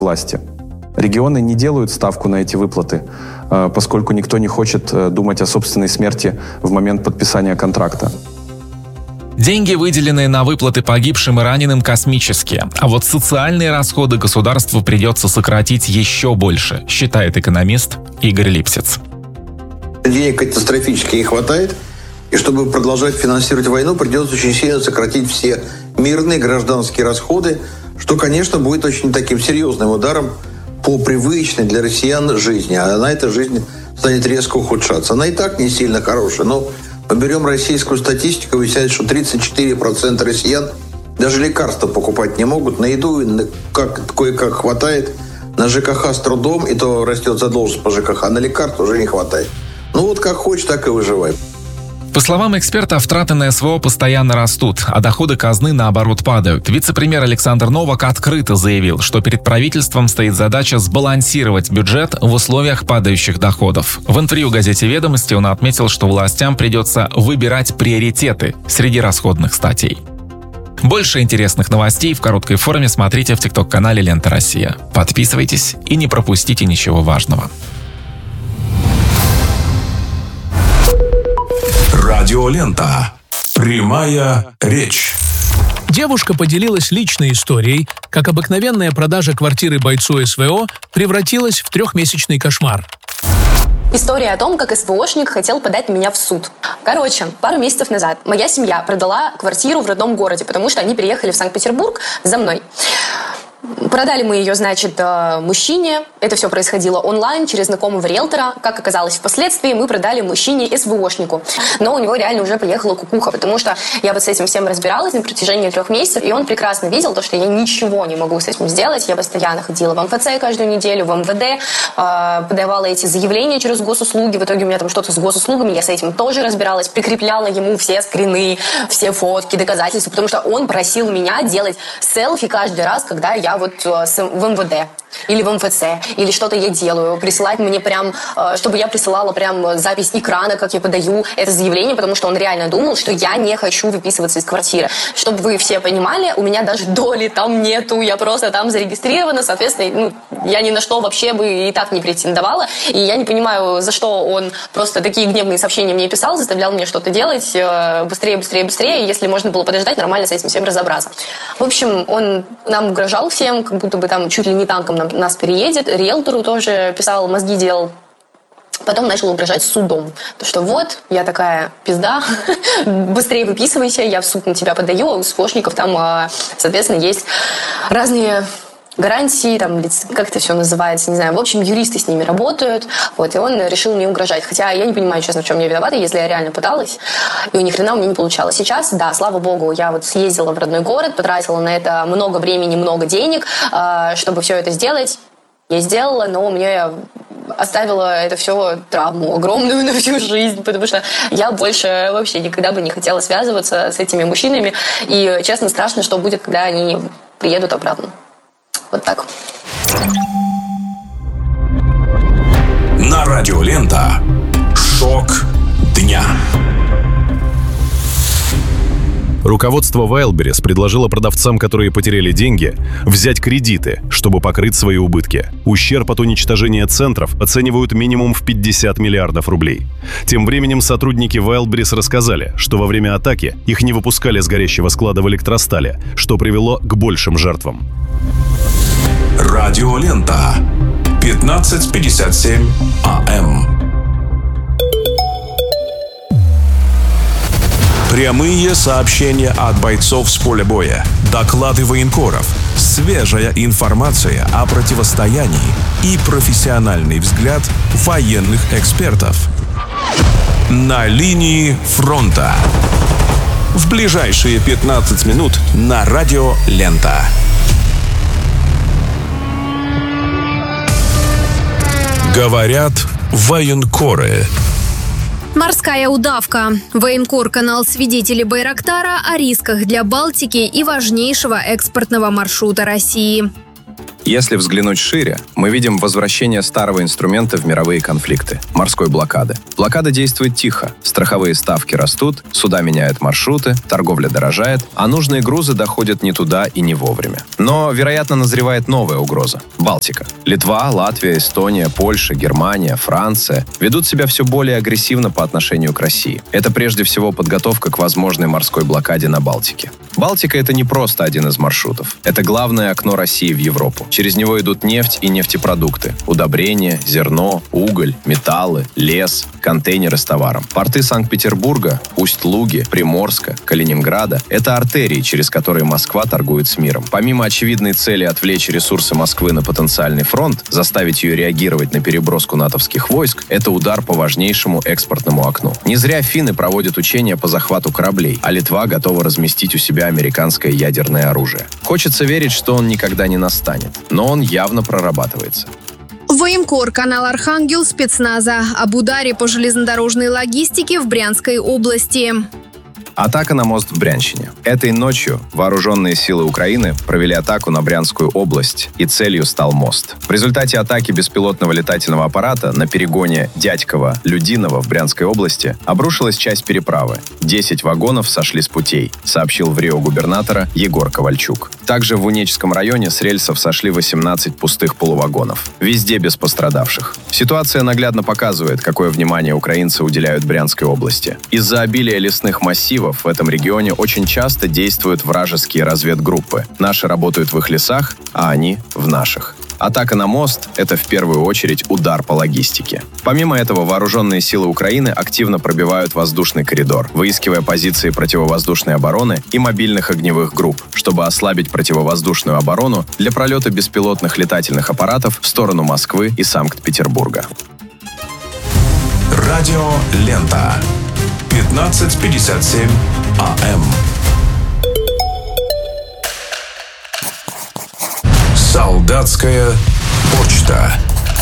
власти. Регионы не делают ставку на эти выплаты, поскольку никто не хочет думать о собственной смерти в момент подписания контракта. Деньги, выделенные на выплаты погибшим и раненым, космические. А вот социальные расходы государству придется сократить еще больше, считает экономист Игорь Липсиц. Денег катастрофически не хватает, и чтобы продолжать финансировать войну, придется очень сильно сократить все мирные гражданские расходы, что, конечно, будет очень таким серьезным ударом по привычной для россиян жизни. А на эта жизнь станет резко ухудшаться. Она и так не сильно хорошая, но мы берем российскую статистику, выясняется, что 34% россиян даже лекарства покупать не могут, на еду кое-как хватает, на ЖКХ с трудом, и то растет задолженность по ЖКХ, а на лекарства уже не хватает. Ну вот как хочешь, так и выживай. По словам экспертов, траты на СВО постоянно растут, а доходы казны, наоборот, падают. Вице-премьер Александр Новак открыто заявил, что перед правительством стоит задача сбалансировать бюджет в условиях падающих доходов. В интервью газете «Ведомости» он отметил, что властям придется выбирать приоритеты среди расходных статей. Больше интересных новостей в короткой форме смотрите в ТикТок-канале «Лента Россия». Подписывайтесь и не пропустите ничего важного. Радиолента. Прямая речь. Девушка поделилась личной историей, как обыкновенная продажа квартиры бойцу СВО превратилась в 3-месячный кошмар. История о том, как СВОшник хотел подать меня в суд. Короче, пару месяцев назад моя семья продала квартиру в родном городе, потому что они приехали в Санкт-Петербург за мной. Продали мы ее, значит, мужчине. Это все происходило онлайн, через знакомого риэлтора. Как оказалось впоследствии, мы продали мужчине СВОшнику. Но у него реально уже поехала кукуха, потому что я вот с этим всем разбиралась на протяжении 3 месяцев, и он прекрасно видел то, что я ничего не могу с этим сделать. Я постоянно ходила в МФЦ каждую неделю, в МВД, подавала эти заявления через госуслуги. В итоге у меня там что-то с госуслугами, я с этим тоже разбиралась, прикрепляла ему все скрины, все фотки, доказательства, потому что он просил меня делать селфи каждый раз, когда я вот в МВД или в МФЦ, или что-то я делаю, присылать мне прям, чтобы я присылала прям запись экрана, как я подаю это заявление, потому что он реально думал, что я не хочу выписываться из квартиры. Чтобы вы все понимали, у меня даже доли там нету, я просто там зарегистрирована, соответственно, я ни на что вообще бы и так не претендовала, и я не понимаю, за что он просто такие гневные сообщения мне писал, заставлял меня что-то делать быстрее, быстрее, быстрее, если можно было подождать, нормально с этим всем разобраться. В общем, он нам угрожал всем, как будто бы там чуть ли не танком нас переедет, риэлтору тоже писал, мозги делал. Потом начал угрожать судом. То, что вот, я такая пизда, быстрее выписывайся, я в суд на тебя подаю, а у СВОшников там, соответственно, есть разные гарантии, там, как это все называется, не знаю. В общем, юристы с ними работают, вот, и он решил мне угрожать. Хотя я не понимаю, честно, в чем я виновата, если я реально пыталась, и ни хрена у меня не получалось. Сейчас, да, слава богу, я вот съездила в родной город, потратила на это много времени, много денег, чтобы все это сделать. Я сделала, но мне оставило это все травму огромную на всю жизнь, потому что я больше вообще никогда бы не хотела связываться с этими мужчинами. И, честно, страшно, что будет, когда они приедут обратно. Вот так. На Радиолента. Шок дня. Руководство Wildberries предложило продавцам, которые потеряли деньги, взять кредиты, чтобы покрыть свои убытки. Ущерб от уничтожения центров оценивают минимум в 50 миллиардов рублей. Тем временем сотрудники Wildberries рассказали, что во время атаки их не выпускали с горящего склада в Электростале, что привело к большим жертвам. Радиолента. 15:57 АМ. Прямые сообщения от бойцов с поля боя, доклады военкоров, свежая информация о противостоянии и профессиональный взгляд военных экспертов. На линии фронта. В ближайшие 15 минут на Радио Лента. Говорят военкоры. Морская удавка. Военкор-канал «Свидетели Байрактара» о рисках для Балтики и важнейшего экспортного маршрута России. Если взглянуть шире, мы видим возвращение старого инструмента в мировые конфликты – морской блокады. Блокада действует тихо, страховые ставки растут, суда меняют маршруты, торговля дорожает, а нужные грузы доходят не туда и не вовремя. Но, вероятно, назревает новая угроза – Балтика. Литва, Латвия, Эстония, Польша, Германия, Франция ведут себя все более агрессивно по отношению к России. Это прежде всего подготовка к возможной морской блокаде на Балтике. Балтика – это не просто один из маршрутов. Это главное окно России в Европу. Через него идут нефть и нефтепродукты, удобрения, зерно, уголь, металлы, лес, контейнеры с товаром. Порты Санкт-Петербурга, Усть-Луги, Приморска, Калининграда – это артерии, через которые Москва торгует с миром. Помимо очевидной цели отвлечь ресурсы Москвы на потенциальный фронт, заставить ее реагировать на переброску натовских войск – это удар по важнейшему экспортному окну. Не зря финны проводят учения по захвату кораблей, а Литва готова разместить у себя американское ядерное оружие. Хочется верить, что он никогда не настанет, но он явно прорабатывается. Военкор, канал «Архангел» спецназа об ударе по железнодорожной логистике в Брянской области. Атака на мост в Брянщине. Этой ночью вооруженные силы Украины провели атаку на Брянскую область, и целью стал мост. В результате атаки беспилотного летательного аппарата на перегоне Дядьково-Людиново в Брянской области обрушилась часть переправы. 10 вагонов сошли с путей, сообщил в РИО губернатора Егор Ковальчук. Также в Унечском районе с рельсов сошли 18 пустых полувагонов. Везде без пострадавших. Ситуация наглядно показывает, какое внимание украинцы уделяют Брянской области. Из-за обилия лесных массивов в этом регионе очень часто действуют вражеские разведгруппы. Наши работают в их лесах, а они в наших. Атака на мост – это в первую очередь удар по логистике. Помимо этого, вооруженные силы Украины активно пробивают воздушный коридор, выискивая позиции противовоздушной обороны и мобильных огневых групп, чтобы ослабить противовоздушную оборону для пролета беспилотных летательных аппаратов в сторону Москвы и Санкт-Петербурга. Радио «Лента». 15:57 АМ. Солдатская почта.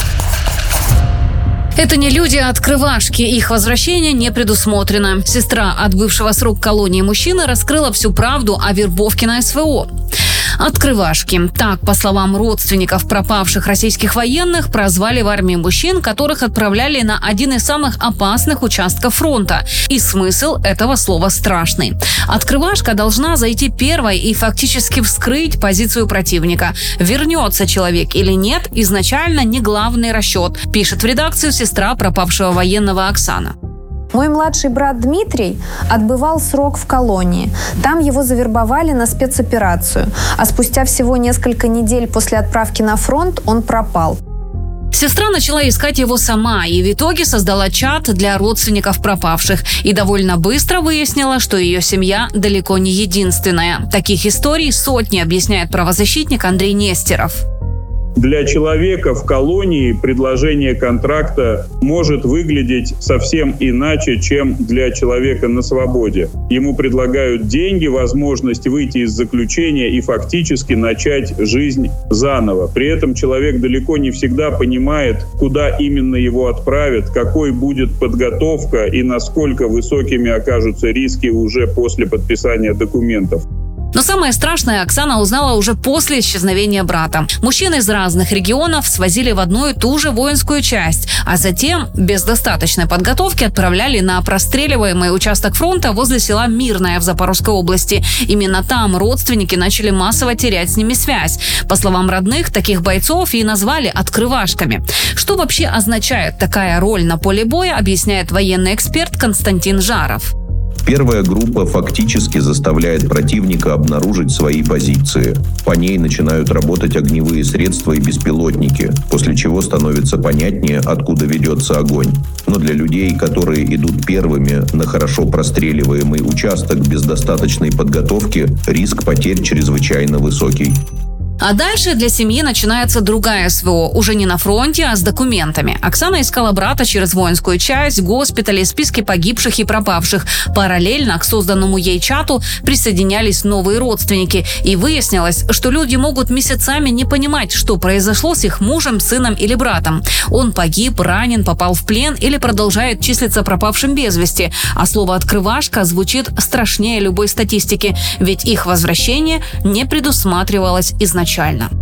Это не люди, а открывашки. Их возвращение не предусмотрено. Сестра отбывшего срок колонии мужчины раскрыла всю правду о вербовке на СВО. Открывашки. Так, по словам родственников пропавших российских военных, прозвали в армии мужчин, которых отправляли на один из самых опасных участков фронта. И смысл этого слова страшный. Открывашка должна зайти первой и фактически вскрыть позицию противника. Вернется человек или нет, изначально не главный расчет, пишет в редакцию сестра пропавшего военного Оксана. Мой младший брат Дмитрий отбывал срок в колонии. Там его завербовали на спецоперацию. А спустя всего несколько недель после отправки на фронт он пропал. Сестра начала искать его сама и в итоге создала чат для родственников пропавших. И довольно быстро выяснила, что ее семья далеко не единственная. Таких историй сотни, объясняет правозащитник Андрей Нестеров. Для человека в колонии предложение контракта может выглядеть совсем иначе, чем для человека на свободе. Ему предлагают деньги, возможность выйти из заключения и фактически начать жизнь заново. При этом человек далеко не всегда понимает, куда именно его отправят, какой будет подготовка и насколько высокими окажутся риски уже после подписания документов. Но самое страшное Оксана узнала уже после исчезновения брата. Мужчин из разных регионов свозили в одну и ту же воинскую часть, а затем без достаточной подготовки отправляли на простреливаемый участок фронта возле села Мирное в Запорожской области. Именно там родственники начали массово терять с ними связь. По словам родных, таких бойцов и назвали открывашками. Что вообще означает такая роль на поле боя, объясняет военный эксперт Константин Жаров. Первая группа фактически заставляет противника обнаружить свои позиции. По ней начинают работать огневые средства и беспилотники, после чего становится понятнее, откуда ведется огонь. Но для людей, которые идут первыми на хорошо простреливаемый участок без достаточной подготовки, риск потерь чрезвычайно высокий. А дальше для семьи начинается другая СВО, уже не на фронте, а с документами. Оксана искала брата через воинскую часть, госпитали, списки погибших и пропавших. Параллельно к созданному ей чату присоединялись новые родственники. И выяснилось, что люди могут месяцами не понимать, что произошло с их мужем, сыном или братом. Он погиб, ранен, попал в плен или продолжает числиться пропавшим без вести. А слово «открывашка» звучит страшнее любой статистики, ведь их возвращение не предусматривалось изначально.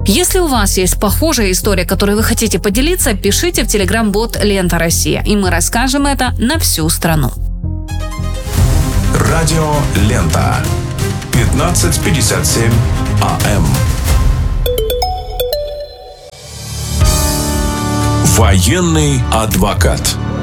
Если у вас есть похожая история, которой вы хотите поделиться, пишите в телеграм-бот «Лента Россия», и мы расскажем это на всю страну. Радио «Лента». 15:57 АМ. Военный адвокат.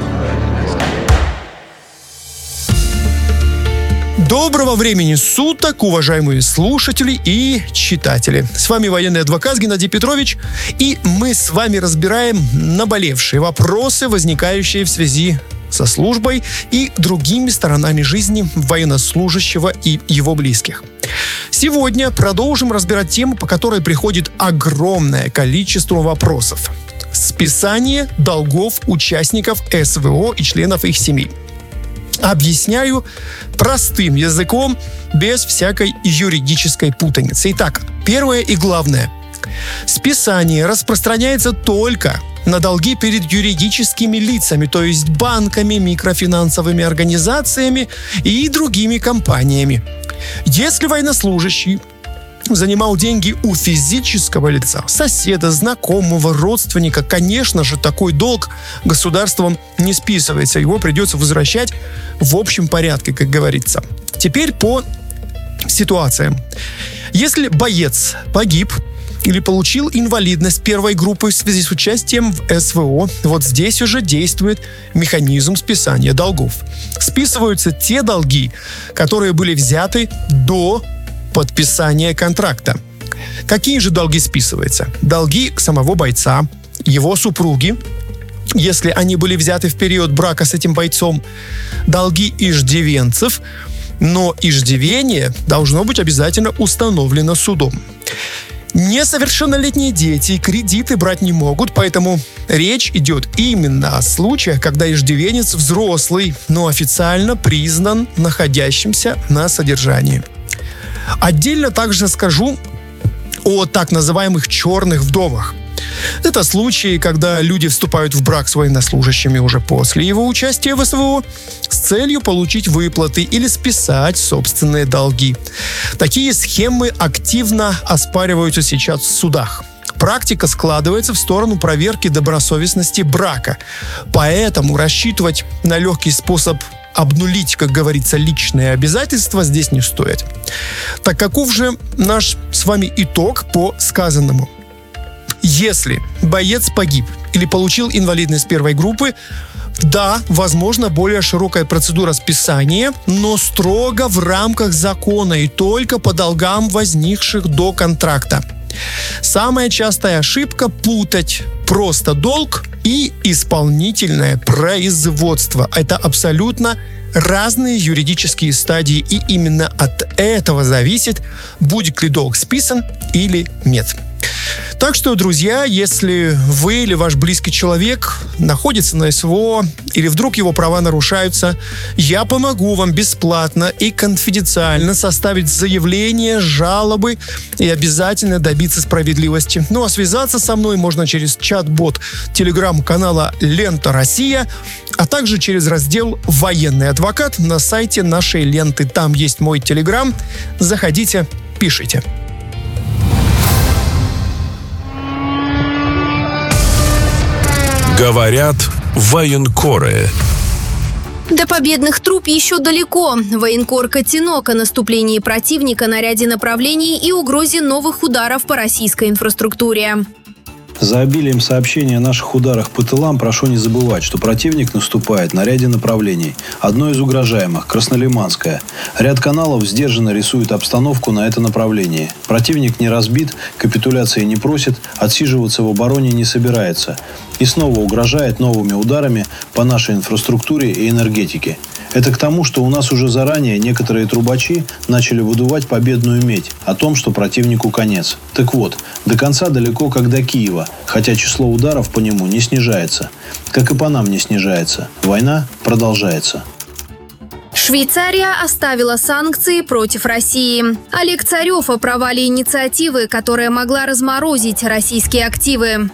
Доброго времени суток, уважаемые слушатели и читатели. С вами военный адвокат Геннадий Петрович, и мы с вами разбираем наболевшие вопросы, возникающие в связи со службой и другими сторонами жизни военнослужащего и его близких. Сегодня продолжим разбирать тему, по которой приходит огромное количество вопросов. Списание долгов участников СВО и членов их семей. Объясняю простым языком, без всякой юридической путаницы. Итак, первое и главное. Списание распространяется только на долги перед юридическими лицами, то есть банками, микрофинансовыми организациями и другими компаниями. Если военнослужащий занимал деньги у физического лица, соседа, знакомого, родственника, конечно же, такой долг государством не списывается. Его придется возвращать в общем порядке, как говорится. Теперь по ситуациям. Если боец погиб или получил инвалидность первой группы в связи с участием в СВО, вот здесь уже действует механизм списания долгов. Списываются те долги, которые были взяты до подписания контракта. Какие же долги списываются? Долги самого бойца, его супруги, если они были взяты в период брака с этим бойцом, долги иждивенцев, но иждивение должно быть обязательно установлено судом. Несовершеннолетние дети кредиты брать не могут, поэтому речь идет именно о случаях, когда иждивенец взрослый, но официально признан находящимся на содержании. Отдельно также скажу о так называемых черных вдовах. Это случаи, когда люди вступают в брак с военнослужащими уже после его участия в СВО с целью получить выплаты или списать собственные долги. Такие схемы активно оспариваются сейчас в судах. Практика складывается в сторону проверки добросовестности брака. Поэтому рассчитывать на легкий способ обнулить, как говорится, личные обязательства здесь не стоит. Так каков же наш с вами итог по сказанному? Если боец погиб или получил инвалидность первой группы, да, возможно, более широкая процедура списания, но строго в рамках закона и только по долгам, возникших до контракта. Самая частая ошибка – путать просто долг и исполнительное производство. Это абсолютно разные юридические стадии, и именно от этого зависит, будет ли долг списан или нет. Так что, друзья, если вы или ваш близкий человек находится на СВО или вдруг его права нарушаются, я помогу вам бесплатно и конфиденциально составить заявление, жалобы и обязательно добиться справедливости. Ну а связаться со мной можно через чат-бот телеграм-канала «Лента Россия», а также через раздел «Военный адвокат» на сайте нашей ленты. Там есть мой телеграм. Заходите, пишите. Говорят военкоры. До победных труб еще далеко. Военкор Котенок о наступлении противника на ряде направлений и угрозе новых ударов по российской инфраструктуре. За обилием сообщений о наших ударах по тылам прошу не забывать, что противник наступает на ряде направлений. Одно из угрожаемых – Краснолиманское. Ряд каналов сдержанно рисует обстановку на это направление. Противник не разбит, капитуляции не просит, отсиживаться в обороне не собирается. И снова угрожает новыми ударами по нашей инфраструктуре и энергетике. Это к тому, что у нас уже заранее некоторые трубачи начали выдувать победную медь о том, что противнику конец. Так вот, до конца далеко как до Киева, хотя число ударов по нему не снижается. Как и по нам не снижается. Война продолжается. Швейцария оставила санкции против России. Олег Царев о провале инициативы, которая могла разморозить российские активы.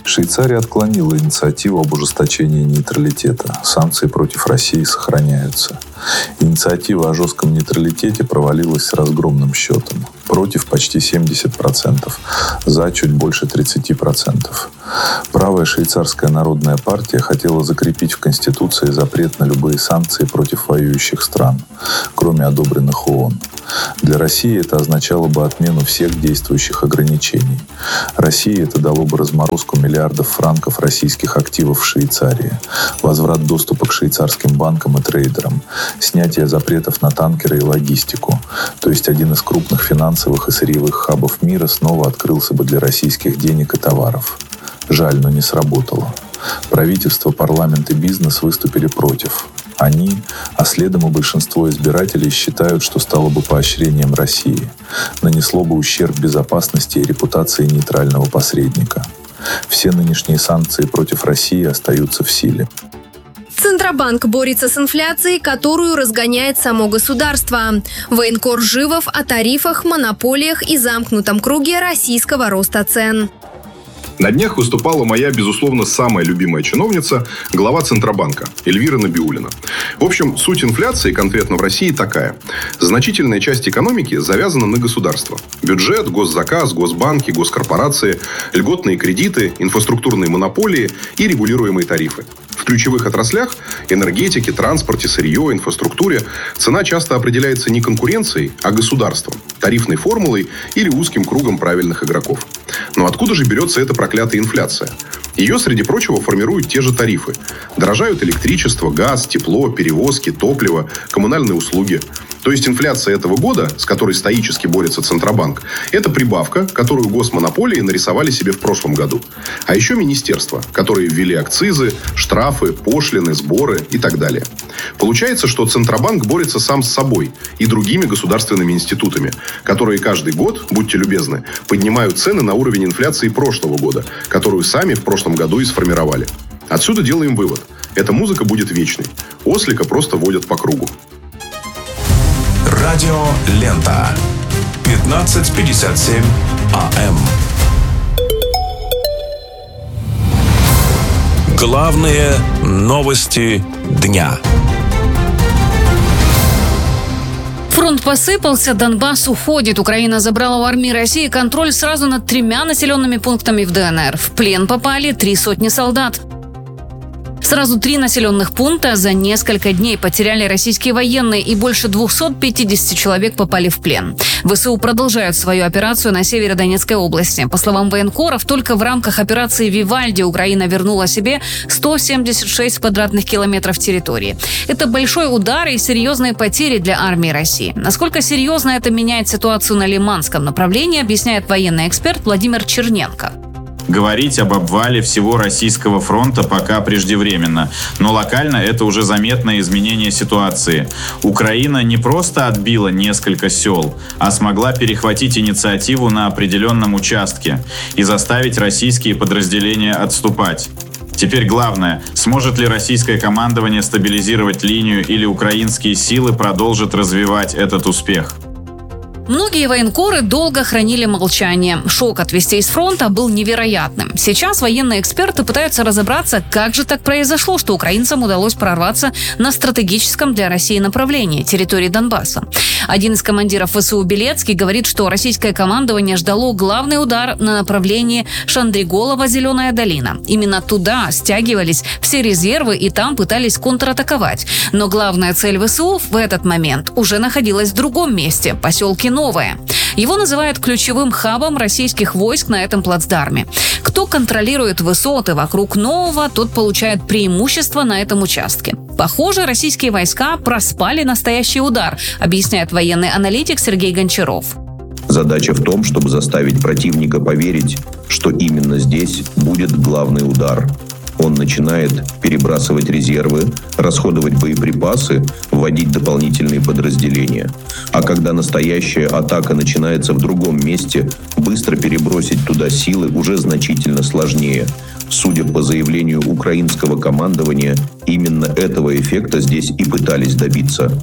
Швейцария отклонила инициативу об ужесточении нейтралитета. Санкции против России сохраняются. Инициатива о жестком нейтралитете провалилась с разгромным счетом. Против почти 70%, за чуть больше 30%. Правая швейцарская народная партия хотела закрепить в Конституции запрет на любые санкции против воюющих стран, кроме одобренных ООН. Для России это означало бы отмену всех действующих ограничений. России это дало бы разморозку миллиардов франков российских активов в Швейцарии, возврат доступа к швейцарским банкам и трейдерам, снятие запретов на танкеры и логистику. То есть один из крупных финансовых и сырьевых хабов мира снова открылся бы для российских денег и товаров. Жаль, но не сработало. Правительство, парламент и бизнес выступили против. Они, а следом и большинство избирателей, считают, что стало бы поощрением России, нанесло бы ущерб безопасности и репутации нейтрального посредника. Все нынешние санкции против России остаются в силе. Центробанк борется с инфляцией, которую разгоняет само государство. Военкор Живов о тарифах, монополиях и замкнутом круге российского роста цен. На днях выступала моя, безусловно, самая любимая чиновница, глава Центробанка Эльвира Набиуллина. В общем, суть инфляции конкретно в России такая. Значительная часть экономики завязана на государство. Бюджет, госзаказ, госбанки, госкорпорации, льготные кредиты, инфраструктурные монополии и регулируемые тарифы. В ключевых отраслях – энергетике, транспорте, сырье, инфраструктуре – цена часто определяется не конкуренцией, а государством, тарифной формулой или узким кругом правильных игроков. Но откуда же берется эта проклятая инфляция? Ее, среди прочего, формируют те же тарифы. Дорожают электричество, газ, тепло, перевозки, топливо, коммунальные услуги. То есть инфляция этого года, с которой стоически борется Центробанк, это прибавка, которую госмонополии нарисовали себе в прошлом году. А еще министерства, которые ввели акцизы, штрафы, пошлины, сборы и так далее. Получается, что Центробанк борется сам с собой и другими государственными институтами, которые каждый год, будьте любезны, поднимают цены на уровень инфляции прошлого года, которую сами в прошлом году и сформировали. Отсюда делаем вывод. Эта музыка будет вечной. Ослика просто водят по кругу. Радио Лента. 15:57 АМ. Главные новости дня. Фронт посыпался, Донбасс уходит. Украина забрала у армии России контроль сразу над 3 населенными пунктами в ДНР. В плен попали 300 солдат. Сразу 3 населенных пункта за несколько дней потеряли российские военные, и больше 250 человек попали в плен. ВСУ продолжают свою операцию на севере Донецкой области. По словам военкоров, только в рамках операции «Вивальди» Украина вернула себе 176 квадратных километров территории. Это большой удар и серьезные потери для армии России. Насколько серьезно это меняет ситуацию на Лиманском направлении, объясняет военный эксперт Владимир Черненко. Говорить об обвале всего российского фронта пока преждевременно, но локально это уже заметное изменение ситуации. Украина не просто отбила несколько сел, а смогла перехватить инициативу на определенном участке и заставить российские подразделения отступать. Теперь главное, сможет ли российское командование стабилизировать линию или украинские силы продолжат развивать этот успех. Многие военкоры долго хранили молчание. Шок от вестей с фронта был невероятным. Сейчас военные эксперты пытаются разобраться, как же так произошло, что украинцам удалось прорваться на стратегическом для России направлении – территории Донбасса. Один из командиров ВСУ Белецкий говорит, что российское командование ждало главный удар на направлении Шандриголова-Зеленая долина. Именно туда стягивались все резервы и там пытались контратаковать. Но главная цель ВСУ в этот момент уже находилась в другом месте – поселке Новое. Его называют ключевым хабом российских войск на этом плацдарме. Кто контролирует высоты вокруг Нового, тот получает преимущество на этом участке. Похоже, российские войска проспали настоящий удар, объясняет военный аналитик Сергей Гончаров. Задача в том, чтобы заставить противника поверить, что именно здесь будет главный удар. Он начинает перебрасывать резервы, расходовать боеприпасы, вводить дополнительные подразделения. А когда настоящая атака начинается в другом месте, быстро перебросить туда силы уже значительно сложнее. Судя по заявлению украинского командования, именно этого эффекта здесь и пытались добиться.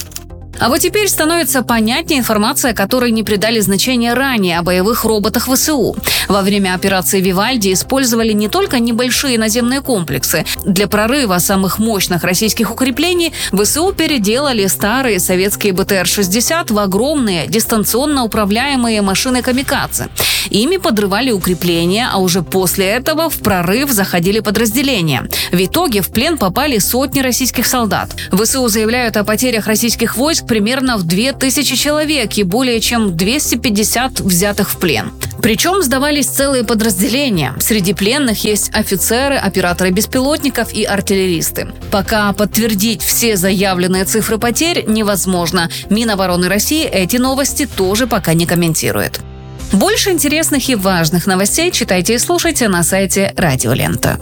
А вот теперь становится понятнее информация, которой не придали значения ранее о боевых роботах ВСУ. Во время операции «Вивальди» использовали не только небольшие наземные комплексы. Для прорыва самых мощных российских укреплений ВСУ переделали старые советские БТР-60 в огромные дистанционно управляемые машины «Камикадзе». Ими подрывали укрепления, а уже после этого в прорыв заходили подразделения. В итоге в плен попали сотни российских солдат. ВСУ заявляют о потерях российских войск примерно в 2000 человек и более чем 250 взятых в плен. Причем сдавались целые подразделения. Среди пленных есть офицеры, операторы беспилотников и артиллеристы. Пока подтвердить все заявленные цифры потерь невозможно. Минобороны России эти новости тоже пока не комментирует. Больше интересных и важных новостей читайте и слушайте на сайте Радио Лента.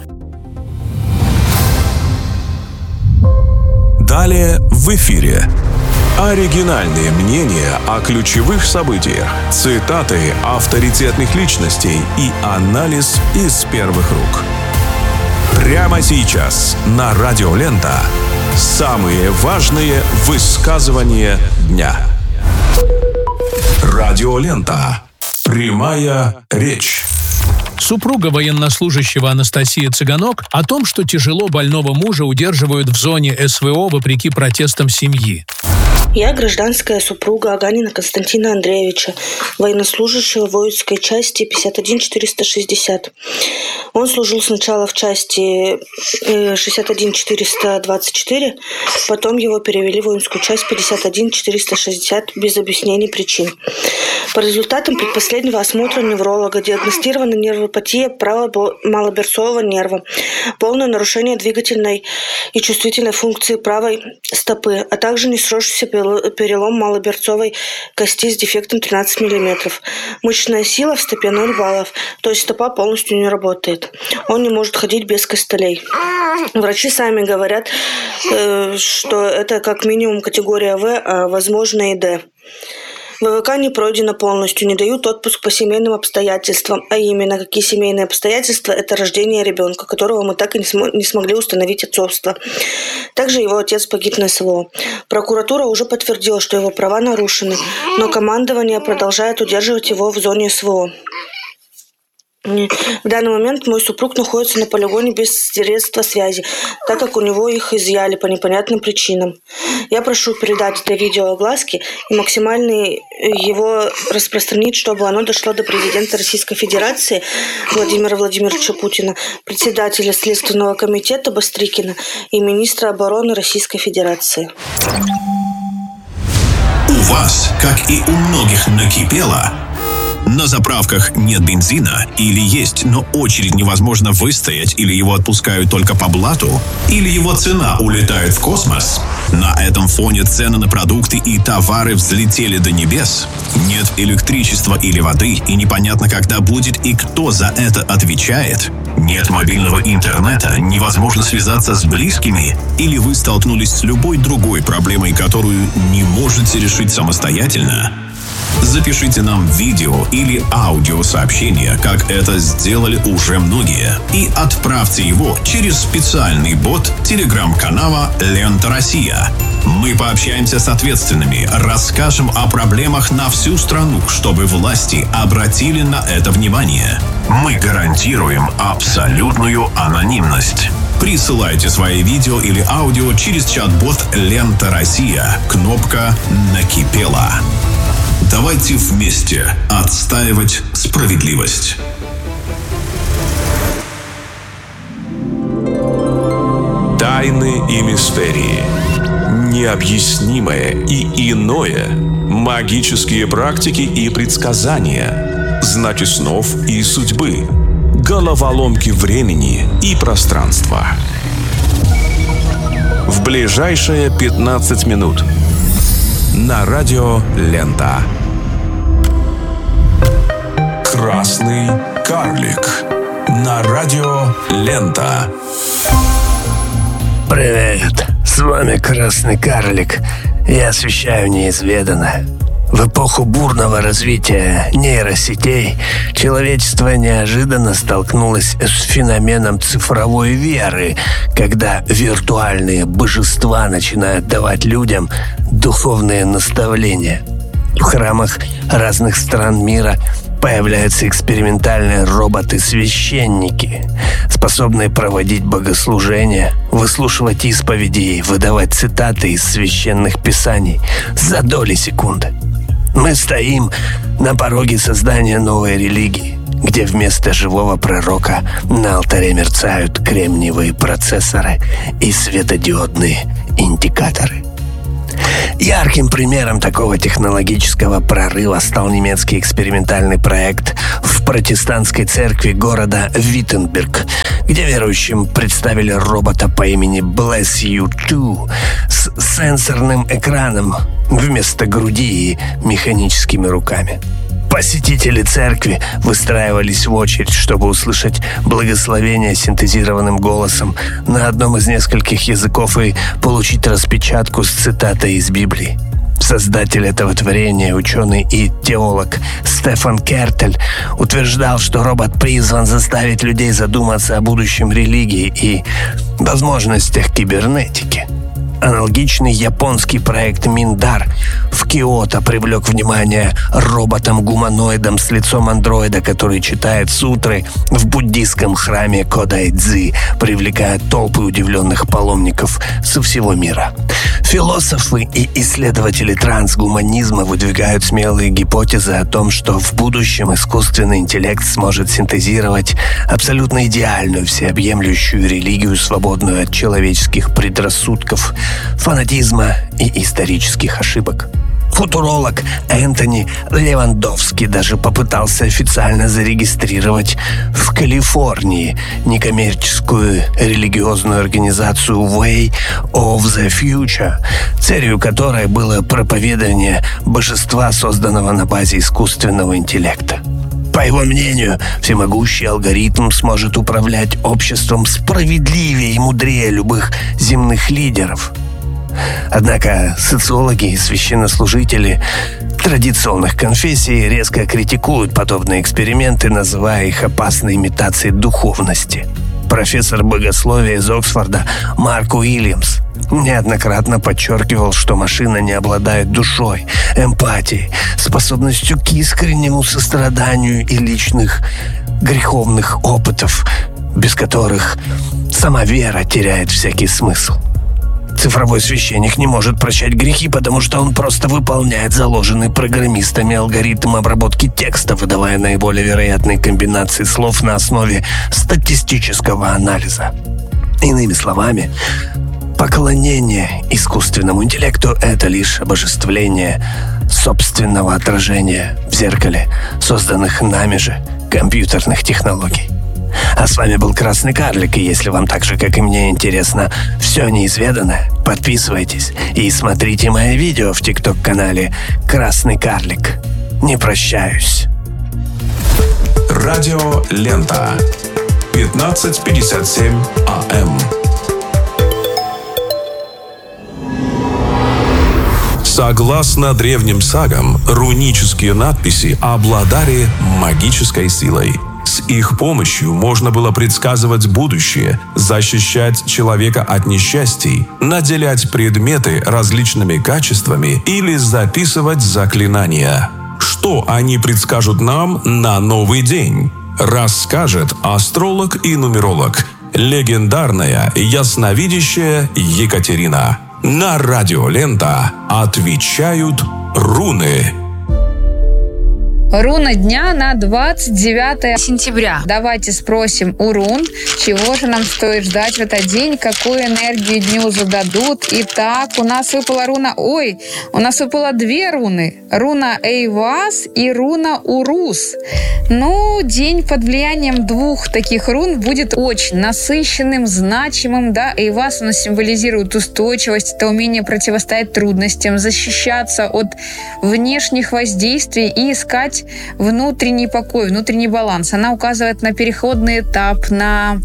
Далее в эфире. Оригинальные мнения о ключевых событиях, цитаты авторитетных личностей и анализ из первых рук. Прямо сейчас на Радио Лента самые важные высказывания дня. Радио Лента. Прямая речь. Супруга военнослужащего Анастасия Цыганок о том, что тяжело больного мужа удерживают в зоне СВО вопреки протестам семьи. Я гражданская супруга Аганина Константина Андреевича, военнослужащего воинской части 51460. Он служил сначала в части 61424, потом его перевели в воинскую часть 51460 без объяснений причин. По результатам предпоследнего осмотра невролога диагностирована нервопатия правого малоберцового нерва, полное нарушение двигательной и чувствительной функции правой стопы, а также несросшийся перелом малоберцовой кости с дефектом 13 мм. Мышечная сила в стопе 0 баллов, то есть стопа полностью не работает. Он не может ходить без костылей. Врачи сами говорят, что это как минимум категория В, а возможно и Д. ВВК не пройдено полностью, не дают отпуск по семейным обстоятельствам. А именно, какие семейные обстоятельства? Это рождение ребенка, которого мы так и не смогли установить отцовство. Также его отец погиб на СВО. Прокуратура уже подтвердила, что его права нарушены, но командование продолжает удерживать его в зоне СВО. В данный момент мой супруг находится на полигоне без средства связи, так как у него их изъяли по непонятным причинам. Я прошу передать это видео огласке и максимально его распространить, чтобы оно дошло до президента Российской Федерации Владимира Владимировича Путина, председателя Следственного комитета Бастрыкина и министра обороны Российской Федерации. У вас, как и у многих, накипело. На заправках нет бензина, или есть, но очередь невозможно выстоять, или его отпускают только по блату, или его цена улетает в космос. На этом фоне цены на продукты и товары взлетели до небес. Нет электричества или воды, и непонятно, когда будет и кто за это отвечает. Нет мобильного интернета, невозможно связаться с близкими, или вы столкнулись с любой другой проблемой, которую не можете решить самостоятельно. Запишите нам видео или аудиосообщение, как это сделали уже многие, и отправьте его через специальный бот телеграм-канала «Лента Россия». Мы пообщаемся с ответственными, расскажем о проблемах на всю страну, чтобы власти обратили на это внимание. Мы гарантируем абсолютную анонимность. Присылайте свои видео или аудио через чат-бот «Лента Россия». Кнопка «Накипело». Давайте вместе отстаивать справедливость. Тайны и мистерии. Необъяснимое и иное. Магические практики и предсказания. Знаки снов и судьбы. Головоломки времени и пространства. В ближайшие 15 минут. На Радио Лента. Красный карлик. На Радио Лента. Привет, с вами Красный карлик. Я освещаю неизведанное. В эпоху бурного развития нейросетей человечество неожиданно столкнулось с феноменом цифровой веры, когда виртуальные божества начинают давать людям духовные наставления. В храмах разных стран мира появляются экспериментальные роботы-священники, способные проводить богослужения, выслушивать исповеди и выдавать цитаты из священных писаний за доли секунды. Мы стоим на пороге создания новой религии, где вместо живого пророка на алтаре мерцают кремниевые процессоры и светодиодные индикаторы. Ярким примером такого технологического прорыва стал немецкий экспериментальный проект в протестантской церкви города Виттенберг, где верующим представили робота по имени Bless You Too с сенсорным экраном вместо груди и механическими руками. Посетители церкви выстраивались в очередь, чтобы услышать благословение синтезированным голосом на одном из нескольких языков и получить распечатку с цитатой из Библии. Создатель этого творения, ученый и теолог Стефан Кертель, утверждал, что робот призван заставить людей задуматься о будущем религии и возможностях кибернетики. Аналогичный японский проект Миндар в Киото привлек внимание роботом-гуманоидом с лицом андроида, который читает сутры в буддийском храме Кодайдзи, привлекая толпы удивленных паломников со всего мира. Философы и исследователи трансгуманизма выдвигают смелые гипотезы о том, что в будущем искусственный интеллект сможет синтезировать абсолютно идеальную, всеобъемлющую религию, свободную от человеческих предрассудков, фанатизма и исторических ошибок. Футуролог Энтони Левандовский даже попытался официально зарегистрировать в Калифорнии некоммерческую религиозную организацию Way of the Future, целью которой было проповедование божества, созданного на базе искусственного интеллекта. По его мнению, всемогущий алгоритм сможет управлять обществом справедливее и мудрее любых земных лидеров. Однако социологи и священнослужители традиционных конфессий резко критикуют подобные эксперименты, называя их опасной имитацией духовности. Профессор богословия из Оксфорда Марк Уильямс неоднократно подчеркивал, что машина не обладает душой, эмпатией, способностью к искреннему состраданию и личных греховных опытов, без которых сама вера теряет всякий смысл. Цифровой священник не может прощать грехи, потому что он просто выполняет заложенный программистами алгоритм обработки текста, выдавая наиболее вероятные комбинации слов на основе статистического анализа. Иными словами, поклонение искусственному интеллекту – это лишь обожествление собственного отражения в зеркале, созданных нами же компьютерных технологий. А с вами был Красный Карлик, и если вам так же, как и мне, интересно все неизведанное, подписывайтесь и смотрите мои видео в ТикТок-канале «Красный Карлик». Не прощаюсь. Радио Лента. 15:57 АМ. Согласно древним сагам, рунические надписи обладали магической силой. С их помощью можно было предсказывать будущее, защищать человека от несчастий, наделять предметы различными качествами или записывать заклинания. Что они предскажут нам на новый день? Расскажет астролог и нумеролог, легендарная ясновидящая Екатерина. На радио Лента отвечают руны. Руна дня на 29 сентября. Давайте спросим у рун, чего же нам стоит ждать в этот день, какую энергию дню зададут. Итак, у нас выпала руна... у нас выпало две руны. Руна Эйвас и руна Урус. День под влиянием двух таких рун будет очень насыщенным, значимым. Да, Эйвас у нас символизирует устойчивость, это умение противостоять трудностям, защищаться от внешних воздействий и искать внутренний покой, внутренний баланс. Она указывает на переходный этап, на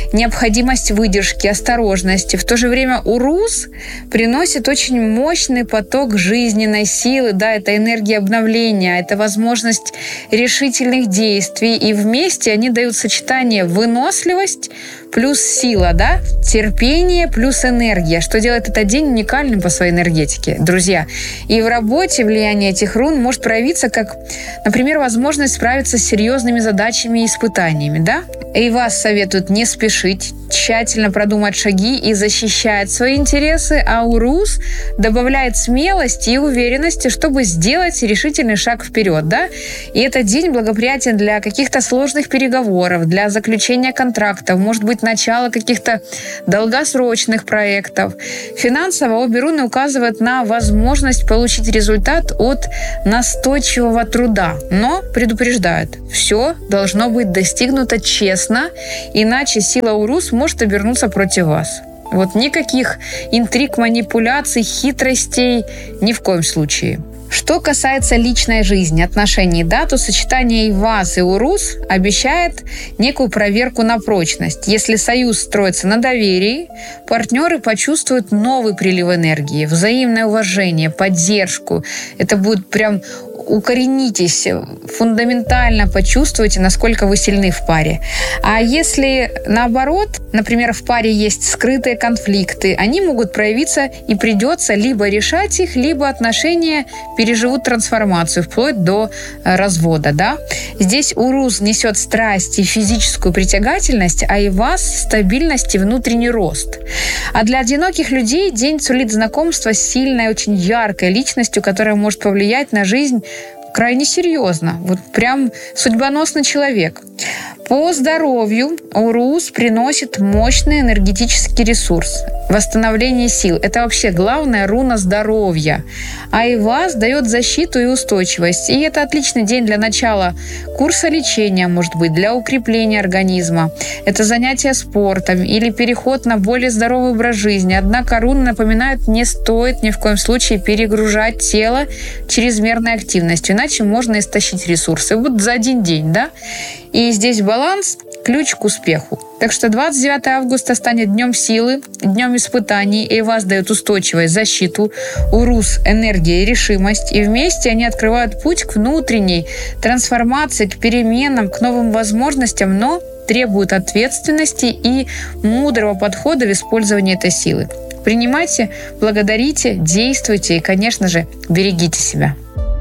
необходимость выдержки, осторожности. В то же время Урус приносит очень мощный поток жизненной силы, да, это энергия обновления, это возможность решительных действий, и вместе они дают сочетание выносливость плюс сила, да, терпение плюс энергия, что делает этот день уникальным по своей энергетике, друзья. И в работе влияние этих рун может проявиться как, например, возможность справиться с серьезными задачами и испытаниями, да? И вас советуют не спешить, тщательно продумать шаги и защищать свои интересы, а Урус добавляет смелости и уверенности, чтобы сделать решительный шаг вперед, да? И этот день благоприятен для каких-то сложных переговоров, для заключения контрактов, может быть, начала каких-то долгосрочных проектов. Финансово обе руны указывают на возможность получить результат от настойчивого труда, но предупреждают, все должно быть достигнуто честно, иначе сила Урус может обернуться против вас. Вот никаких интриг, манипуляций, хитростей ни в коем случае. Что касается личной жизни, отношений, да, то сочетание и вас, и Урус обещает некую проверку на прочность. Если союз строится на доверии, партнеры почувствуют новый прилив энергии, взаимное уважение, поддержку. Это будет прям укоренитесь, фундаментально почувствуйте, насколько вы сильны в паре. А если наоборот, например, в паре есть скрытые конфликты, они могут проявиться и придется либо решать их, либо отношения переживут трансформацию, вплоть до развода, да. Здесь Урус несет страсть и физическую притягательность, а и вас стабильность и внутренний рост. А для одиноких людей день сулит знакомство с сильной, очень яркой личностью, которая может повлиять на жизнь крайне серьезно. Вот прям судьбоносный человек. По здоровью Урус приносит мощный энергетический ресурс, восстановление сил. Это вообще главная руна здоровья. А Айваз дает защиту и устойчивость. И это отличный день для начала курса лечения, может быть, для укрепления организма. Это занятие спортом или переход на более здоровый образ жизни. Однако руны напоминают, не стоит ни в коем случае перегружать тело чрезмерной активностью, иначе можно истощить ресурсы. Вот за один день, да? И здесь баланс – ключ к успеху. Так что 29 августа станет днем силы, днем испытаний, и вас дает устойчивость, защиту, Урус – энергия и решимость. И вместе они открывают путь к внутренней трансформации, к переменам, к новым возможностям, но требуют ответственности и мудрого подхода в использовании этой силы. Принимайте, благодарите, действуйте и, конечно же, берегите себя.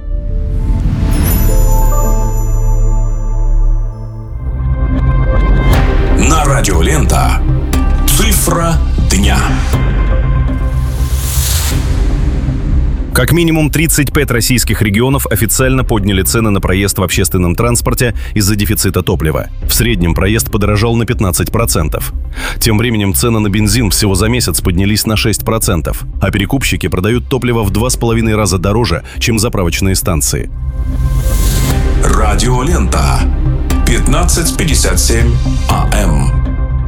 На радио Лента. Цифра дня. Как минимум 35 российских регионов официально подняли цены на проезд в общественном транспорте из-за дефицита топлива. В среднем проезд подорожал на 15%. Тем временем цены на бензин всего за месяц поднялись на 6%, а перекупщики продают топливо в 2,5 раза дороже, чем заправочные станции. Радио Лента. 15:57 АМ.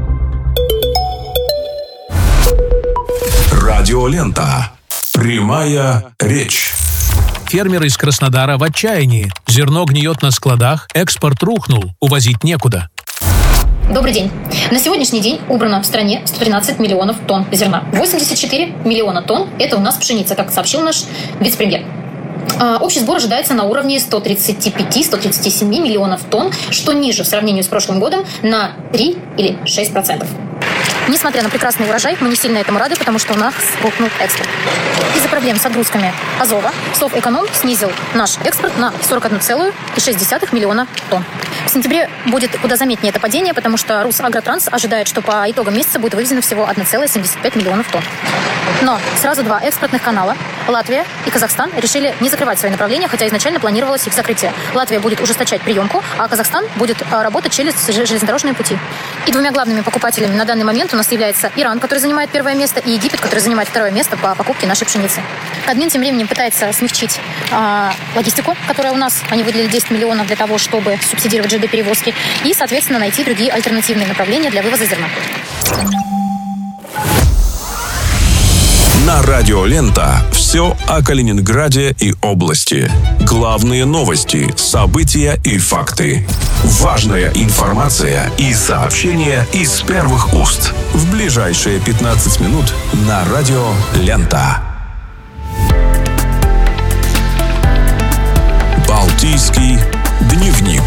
Радио Лента. Прямая речь. Фермеры из Краснодара в отчаянии. Зерно гниет на складах, экспорт рухнул, увозить некуда. Добрый день. На сегодняшний день убрано в стране 113 миллионов тонн зерна. 84 миллиона тонн – это у нас пшеница, как сообщил наш вице-премьер. Общий сбор ожидается на уровне 135-137 миллионов тонн, что ниже в сравнении с прошлым годом на 3 или 6%. Несмотря на прекрасный урожай, мы не сильно этому рады, потому что у нас рухнул экспорт. Из-за проблем с отгрузками Азова Совэконом снизил наш экспорт на 41,6 миллиона тонн. В сентябре будет куда заметнее это падение, потому что Русагротранс ожидает, что по итогам месяца будет вывезено всего 1,75 миллионов тонн. Но сразу два экспортных канала, Латвия и Казахстан, решили не закрывать свои направления, хотя изначально планировалось их закрытие. Латвия будет ужесточать приемку, а Казахстан будет работать через железнодорожные пути. И двумя главными покупателями на данный момент у нас является Иран, который занимает первое место, и Египет, который занимает второе место по покупке нашей пшеницы. Кадмин тем временем пытается смягчить логистику, которая у нас, они выделили 10 миллионов для того, чтобы субсидировать ЖД-перевозки, и, соответственно, найти другие альтернативные направления для вывоза зерна. На радио Лента все о Калининграде и области. Главные новости, события и факты. Важная информация и сообщения из первых уст. В ближайшие 15 минут на радио «Лента». Балтийский дневник.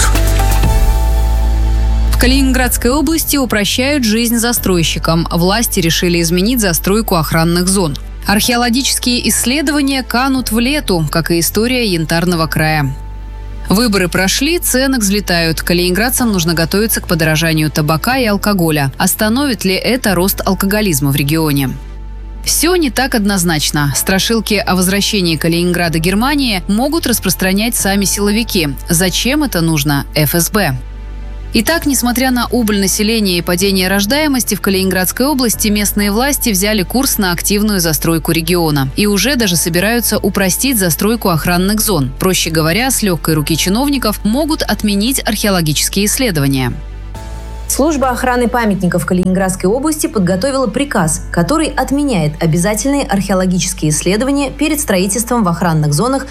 В Калининградской области упрощают жизнь застройщикам. Власти решили изменить застройку охранных зон. Археологические исследования канут в лету, как и история Янтарного края. Выборы прошли, цены взлетают. Калининградцам нужно готовиться к подорожанию табака и алкоголя. Остановит ли это рост алкоголизма в регионе? Все не так однозначно. Страшилки о возвращении Калининграда Германии могут распространять сами силовики. Зачем это нужно ФСБ? Итак, несмотря на убыль населения и падение рождаемости, в Калининградской области местные власти взяли курс на активную застройку региона. И уже даже собираются упростить застройку охранных зон. Проще говоря, с легкой руки чиновников могут отменить археологические исследования. Служба охраны памятников Калининградской области подготовила приказ, который отменяет обязательные археологические исследования перед строительством в охранных зонах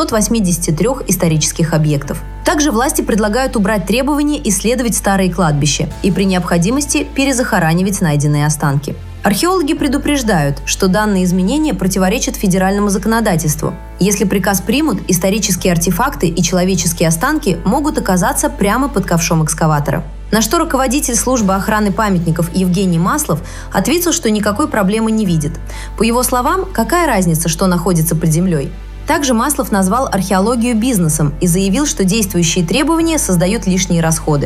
383 исторических объектов. Также власти предлагают убрать требование исследовать старые кладбища и при необходимости перезахоранивать найденные останки. Археологи предупреждают, что данные изменения противоречат федеральному законодательству. Если приказ примут, исторические артефакты и человеческие останки могут оказаться прямо под ковшом экскаватора. На что руководитель службы охраны памятников Евгений Маслов ответил, что никакой проблемы не видит. По его словам, какая разница, что находится под землей? Также Маслов назвал археологию бизнесом и заявил, что действующие требования создают лишние расходы.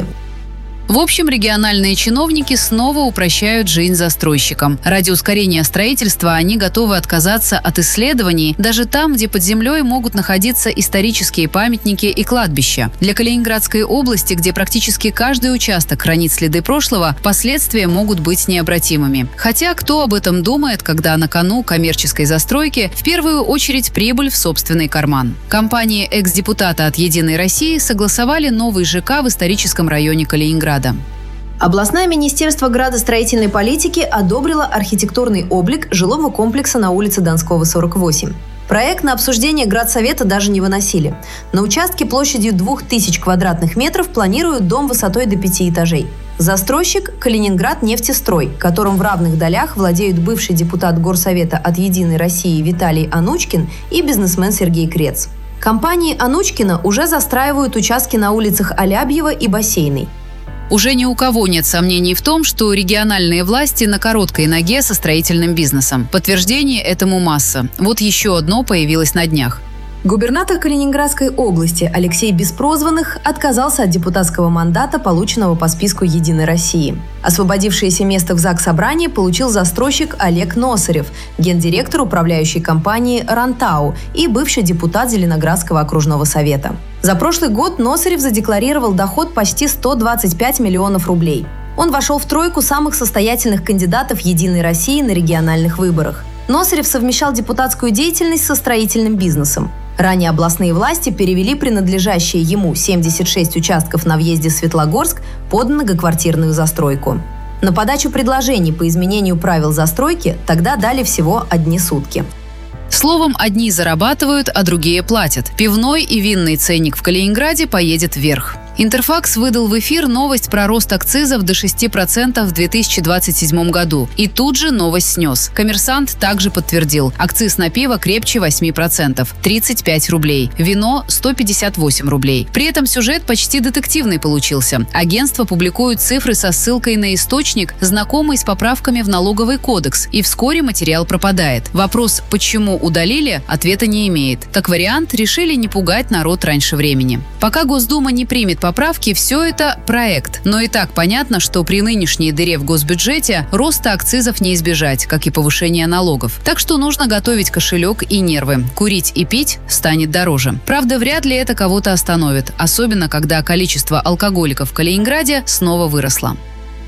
В общем, региональные чиновники снова упрощают жизнь застройщикам. Ради ускорения строительства они готовы отказаться от исследований даже там, где под землей могут находиться исторические памятники и кладбища. Для Калининградской области, где практически каждый участок хранит следы прошлого, последствия могут быть необратимыми. Хотя кто об этом думает, когда на кону коммерческой застройки в первую очередь прибыль в собственный карман? Компании экс-депутата от «Единой России» согласовали новый ЖК в историческом районе Калининграда. Областное министерство градостроительной политики одобрило архитектурный облик жилого комплекса на улице Донского, 48. Проект на обсуждение Градсовета даже не выносили. На участке площадью 2000 квадратных метров планируют дом высотой до 5 этажей. Застройщик – Калининград-нефтестрой, которым в равных долях владеют бывший депутат Горсовета от «Единой России» Виталий Анучкин и бизнесмен Сергей Крец. Компании Анучкина уже застраивают участки на улицах Алябьева и Бассейной. Уже ни у кого нет сомнений в том, что региональные власти на короткой ноге со строительным бизнесом. Подтверждение этому масса. Вот еще одно появилось на днях. Губернатор Калининградской области Алексей Беспрозванных отказался от депутатского мандата, полученного по списку «Единой России». Освободившееся место в Заксобрании получил застройщик Олег Носарев, гендиректор управляющей компании «Рантау» и бывший депутат Зеленоградского окружного совета. За прошлый год Носарев задекларировал доход почти 125 миллионов рублей. Он вошел в тройку самых состоятельных кандидатов «Единой России» на региональных выборах. Носарев совмещал депутатскую деятельность со строительным бизнесом. Ранее областные власти перевели принадлежащие ему 76 участков на въезде в Светлогорск под многоквартирную застройку. На подачу предложений по изменению правил застройки тогда дали всего 1 сутки. Словом, одни зарабатывают, а другие платят. Пивной и винный ценник в Калининграде поедет вверх. Интерфакс выдал в эфир новость про рост акцизов до 6% в 2027 году. И тут же новость снес. Коммерсант также подтвердил. Акциз на пиво крепче 8%. 35 рублей. Вино – 158 рублей. При этом сюжет почти детективный получился. Агентство публикует цифры со ссылкой на источник, знакомый с поправками в налоговый кодекс. И вскоре материал пропадает. Вопрос, почему удалили, ответа не имеет. Как вариант, решили не пугать народ раньше времени. Пока Госдума не примет поправки, все это проект. Но и так понятно, что при нынешней дыре в госбюджете роста акцизов не избежать, как и повышения налогов. Так что нужно готовить кошелек и нервы. Курить и пить станет дороже. Правда, вряд ли это кого-то остановит, особенно когда количество алкоголиков в Калининграде снова выросло.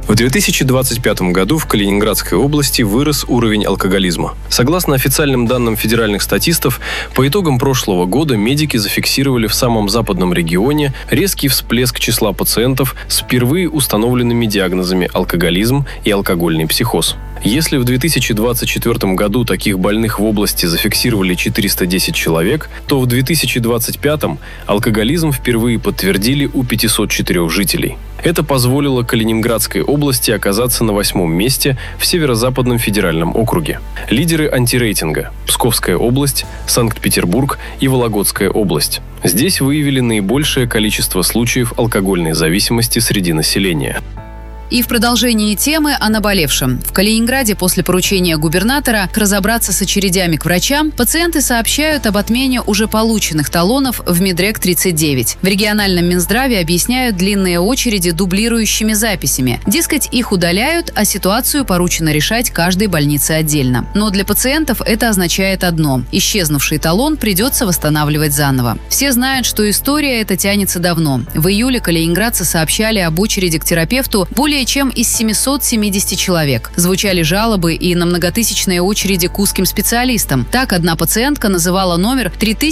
В 2025 году в Калининградской области вырос уровень алкоголизма. Согласно официальным данным федеральных статистов, по итогам прошлого года медики зафиксировали в самом западном регионе резкий всплеск числа пациентов с впервые установленными диагнозами алкоголизм и алкогольный психоз. Если в 2024 году таких больных в области зафиксировали 410 человек, то в 2025 алкоголизм впервые подтвердили у 504 жителей. Это позволило Калининградской области оказаться на 8-м месте в Северо-Западном федеральном округе. Лидеры антирейтинга – Псковская область, Санкт-Петербург и Вологодская область. Здесь выявили наибольшее количество случаев алкогольной зависимости среди населения. И в продолжении темы о наболевшем. В Калининграде после поручения губернатора разобраться с очередями к врачам пациенты сообщают об отмене уже полученных талонов в Медрек-39. В региональном Минздраве объясняют длинные очереди дублирующими записями. Дескать, их удаляют, а ситуацию поручено решать каждой больнице отдельно. Но для пациентов это означает одно – исчезнувший талон придется восстанавливать заново. Все знают, что история эта тянется давно. В июле калининградцы сообщали об очереди к терапевту более чем из 770 человек. Звучали жалобы и на многотысячные очереди к узким специалистам. Так, одна пациентка называла номер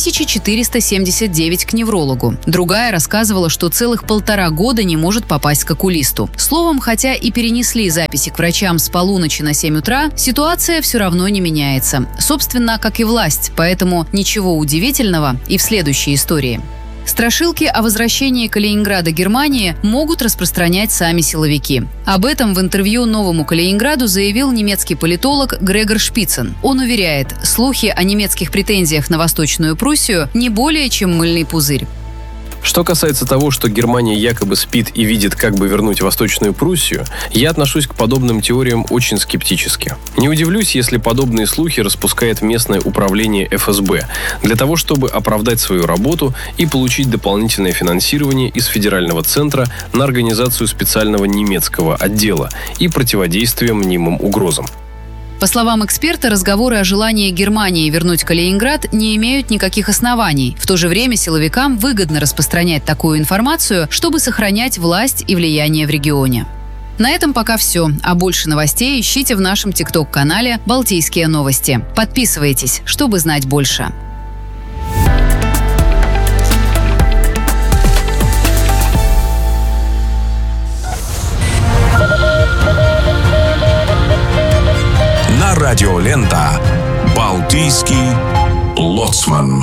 3479 к неврологу. Другая рассказывала, что целых 1,5 года не может попасть к окулисту. Словом, хотя и перенесли записи к врачам с полуночи на 7 утра, ситуация все равно не меняется. Собственно, как и власть, поэтому ничего удивительного и в следующей истории. Страшилки о возвращении Калининграда Германии могут распространять сами силовики. Об этом в интервью «Новому Калининграду» заявил немецкий политолог Грегор Шпицен. Он уверяет, слухи о немецких претензиях на Восточную Пруссию не более чем мыльный пузырь. Что касается того, что Германия якобы спит и видит, как бы вернуть Восточную Пруссию, я отношусь к подобным теориям очень скептически. Не удивлюсь, если подобные слухи распускает местное управление ФСБ для того, чтобы оправдать свою работу и получить дополнительное финансирование из федерального центра на организацию специального немецкого отдела и противодействие мнимым угрозам. По словам эксперта, разговоры о желании Германии вернуть Калининград не имеют никаких оснований. В то же время силовикам выгодно распространять такую информацию, чтобы сохранять власть и влияние в регионе. На этом пока все. А больше новостей ищите в нашем ТикТок-канале «Балтийские новости». Подписывайтесь, чтобы знать больше. Радио Лента. Балтийский лоцман.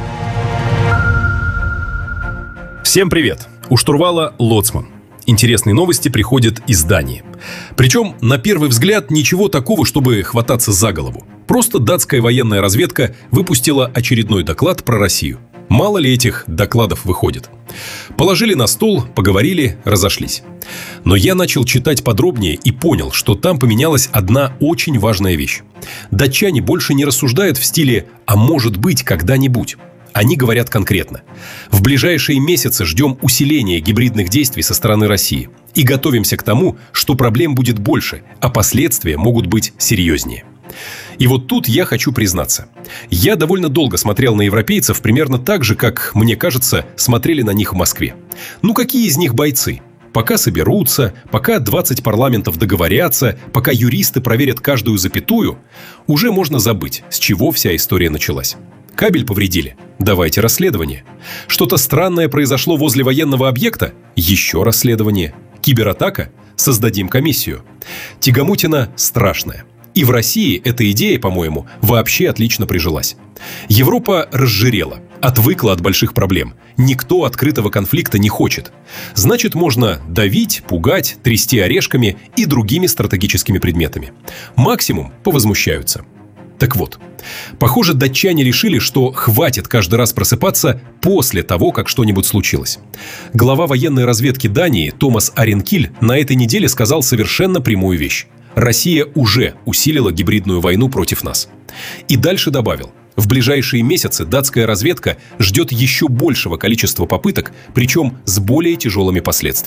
Всем привет! У штурвала лоцман. Интересные новости приходят из Дании. Причем, на первый взгляд, ничего такого, чтобы хвататься за голову. Просто датская военная разведка выпустила очередной доклад про Россию. Мало ли этих докладов выходит. Положили на стол, поговорили, разошлись. Но я начал читать подробнее и понял, что там поменялась одна очень важная вещь. Датчане больше не рассуждают в стиле «а может быть когда-нибудь». Они говорят конкретно. В ближайшие месяцы ждем усиления гибридных действий со стороны России. И готовимся к тому, что проблем будет больше, а последствия могут быть серьезнее. И вот тут я хочу признаться. Я довольно долго смотрел на европейцев примерно так же, как, мне кажется, смотрели на них в Москве. Ну какие из них бойцы? Пока соберутся, пока 20 парламентов договорятся, пока юристы проверят каждую запятую, уже можно забыть, с чего вся история началась. Кабель повредили? Давайте расследование. Что-то странное произошло возле военного объекта? Еще расследование. Кибератака? Создадим комиссию. Тягомотина страшная. И в России эта идея, по-моему, вообще отлично прижилась. Европа разжирела, отвыкла от больших проблем. Никто открытого конфликта не хочет. Значит, можно давить, пугать, трясти орешками и другими стратегическими предметами. Максимум повозмущаются. Так вот, похоже, датчане решили, что хватит каждый раз просыпаться после того, как что-нибудь случилось. Глава военной разведки Дании Томас Аренкиль на этой неделе сказал совершенно прямую вещь. Россия уже усилила гибридную войну против нас. И дальше добавил. В ближайшие месяцы датская разведка ждет еще большего количества попыток, причем с более тяжелыми последствиями.